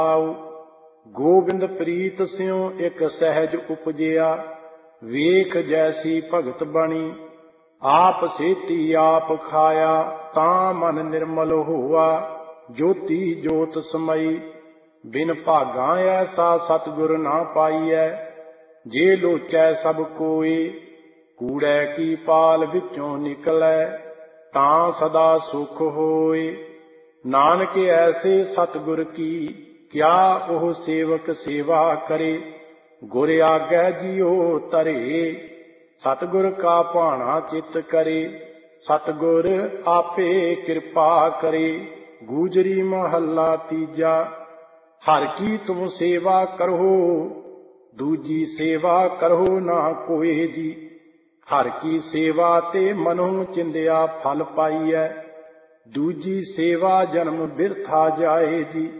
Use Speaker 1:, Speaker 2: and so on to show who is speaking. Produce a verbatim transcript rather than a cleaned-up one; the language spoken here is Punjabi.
Speaker 1: ਗੋਬਿੰਦ ਪ੍ਰੀਤ ਸਿਉ ਇਕ ਸਹਿਜ ਉਪਜਿਆ, ਵੇਖ ਜੈਸੀ ਭਗਤ ਬਣੀ। ਆਪ ਸੇਤੀ ਆਪ ਖਾਇਆ, ਤਾਂ ਮਨ ਨਿਰਮਲ ਹੋਆ। ਜੋਤੀ ਜੋਤ ਸਮਈ, ਬਿਨ ਭਾਗਾਂ ਐਸਾ ਸਤਿਗੁਰ ਨਾ ਪਾਈਐ। ਜੇ ਲੋਚੈ ਸਭ ਕੋਇ, ਕੂੜੈ ਕੀ ਪਾਲ ਵਿੱਚੋਂ ਨਿਕਲੈ। ਤਾਂ ਸਦਾ ਸੁਖ ਹੋਇ। ਨਾਨਕ ਐਸੇ ਸਤਿਗੁਰ ਕੀ, ਕਿਆ ਉਹ ਸੇਵਕ ਸੇਵਾ ਕਰੇ। ਗੁਰ ਆਗੈ ਜਿਉ ਧਰੇ, ਸਤਿਗੁਰ ਕਾ ਭਾਣਾ ਚਿਤ ਕਰੇ। ਸਤਿਗੁਰ ਆਪੇ ਕਿਰਪਾ ਕਰੇ। ਗੂਜਰੀ ਮਹੱਲਾ ਤੀਜਾ। ਹਰਿ ਕੀ ਤੁਮ ਸੇਵਾ ਕਰਹੁ, ਦੂਜੀ ਸੇਵਾ ਕਰਹੁ ਨਾ ਕੋਇ ਜੀ। ਹਰਿ ਕੀ ਸੇਵਾ ਤੇ ਮਨਹੁ ਚਿੰਦਿਆ ਫਲ ਪਾਈਐ, ਦੂਜੀ ਸੇਵਾ ਜਨਮ ਬਿਰਥਾ ਜਾਏ ਜੀ।